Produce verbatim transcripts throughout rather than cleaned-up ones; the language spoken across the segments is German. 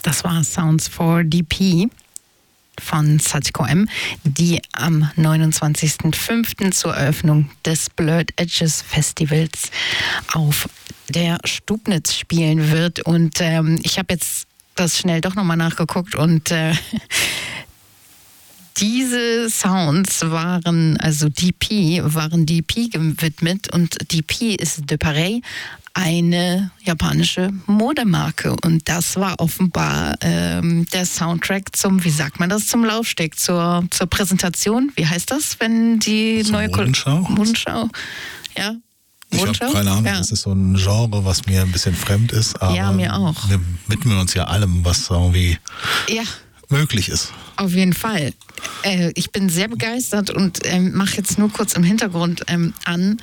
Das war Sounds for D P von Satiko M, die am neunundzwanzigsten fünften zur Eröffnung des Blurred Edges Festivals auf der Stubnitz spielen wird. Und ähm, ich habe jetzt das schnell doch nochmal nachgeguckt und äh, diese Sounds waren, also D P, waren D P gewidmet und D P ist de Pareil, eine japanische Modemarke. Und das war offenbar ähm, der Soundtrack zum, wie sagt man das, zum Laufsteg, zur, zur Präsentation. Wie heißt das, wenn die Zur neue Modenschau? Modenschau, ja. Ich habe keine Ahnung, ja. Das ist so ein Genre, was mir ein bisschen fremd ist. Aber ja, mir auch. Wir widmen uns ja allem, was irgendwie ja. möglich ist. Auf jeden Fall. Äh, ich bin sehr begeistert und ähm, mache jetzt nur kurz im Hintergrund ähm, an,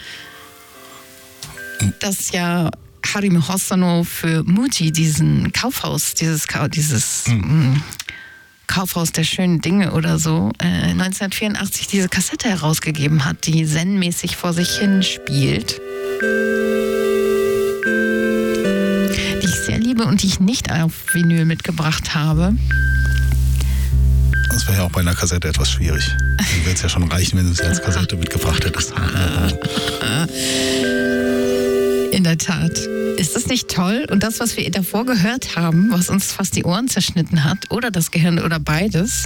dass ja Harime Hosono für Muji diesen Kaufhaus, dieses, dieses mhm. mh, Kaufhaus der schönen Dinge oder so, äh, neunzehnhundertvierundachtzig diese Kassette herausgegeben hat, die zen-mäßig vor sich hin spielt. Die ich sehr liebe und die ich nicht auf Vinyl mitgebracht habe. Das wäre ja auch bei einer Kassette etwas schwierig. Dann würde es ja schon reichen, wenn du sie als Kassette mitgebracht hättest. In der Tat. Ist das nicht toll? Und das, was wir davor gehört haben, was uns fast die Ohren zerschnitten hat, oder das Gehirn oder beides,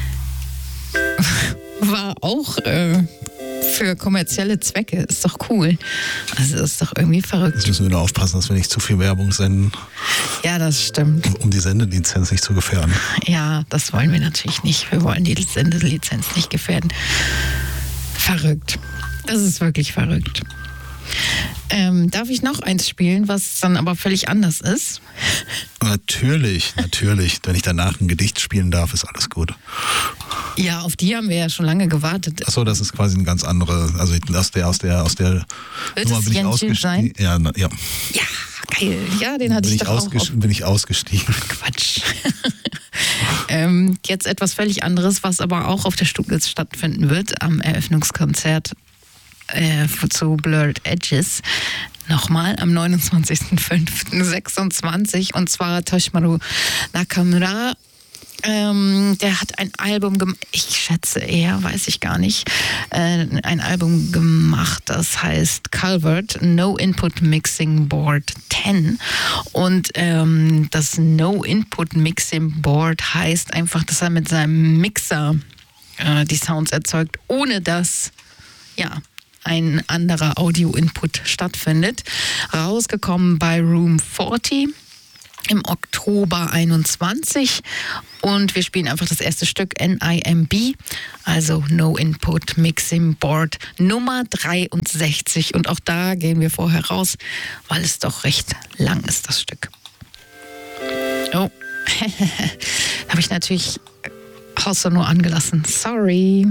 war auch äh, für kommerzielle Zwecke. Ist doch cool. Also ist doch irgendwie verrückt. Jetzt müssen wir nur aufpassen, dass wir nicht zu viel Werbung senden. Ja, das stimmt. Um die Sendelizenz nicht zu gefährden. Ja, das wollen wir natürlich nicht. Wir wollen die Sendelizenz nicht gefährden. Verrückt. Das ist wirklich verrückt. Ähm, darf ich noch eins spielen, was dann aber völlig anders ist? Natürlich, natürlich. Wenn ich danach ein Gedicht spielen darf, ist alles gut. Ja, auf die haben wir ja schon lange gewartet. Achso, das ist quasi eine ganz andere, also aus der, aus der, aus der Wird Nummer bin ich ausgestiegen. Ja, na, ja. Ja, geil. Ja, den hatte bin ich doch auch. Auf... Bin ich ausgestiegen. Quatsch. ähm, jetzt etwas völlig anderes, was aber auch auf der Stubnitz stattfinden wird, am Eröffnungskonzert Äh, zu Blurred Edges. Nochmal am neunundzwanzigsten fünften sechsundzwanzig und zwar Toshimaru Nakamura. Ähm, der hat ein Album gemacht, ich schätze eher, weiß ich gar nicht, äh, ein Album gemacht, das heißt Calvert No Input Mixing Board zehn und ähm, das No Input Mixing Board heißt einfach, dass er mit seinem Mixer äh, die Sounds erzeugt, ohne dass, ja, ein anderer Audio-Input stattfindet. Rausgekommen bei Room vierzig im Oktober einundzwanzig und wir spielen einfach das erste Stück N I M B, also No Input Mixing Board Nummer dreiundsechzig und auch da gehen wir vorher raus, weil es doch recht lang ist, das Stück. Oh, habe ich natürlich Hosono angelassen, sorry.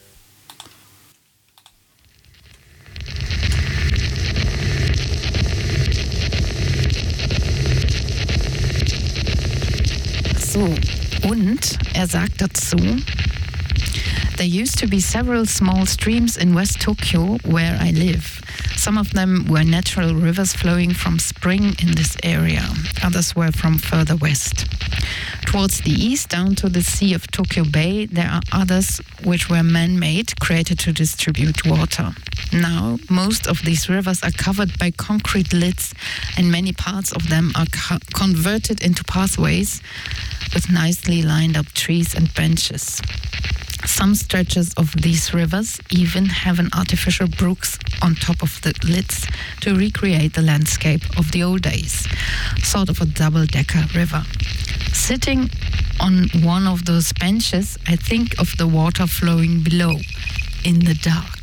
So, und er sagt dazu, there used to be several small streams in West Tokyo where I live. Some of them were natural rivers flowing from spring in this area. Others were from further west. Towards the east, down to the Sea of Tokyo Bay, there are others which were man-made, created to distribute water. Now, most of these rivers are covered by concrete lids, and many parts of them are co- converted into pathways with nicely lined up trees and benches. Some stretches of these rivers even have an artificial brooks on top of the lids to recreate the landscape of the old days, sort of a double-decker river. Sitting on one of those benches, I think of the water flowing below, in the dark.